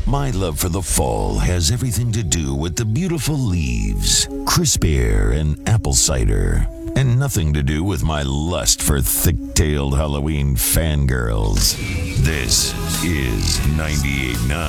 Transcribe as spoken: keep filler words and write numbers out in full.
My love for the fall has everything to do with the beautiful leaves, crisp air, and apple cider, and nothing to do with my lust for thick-tailed Halloween fangirls. This is ninety-eight point nine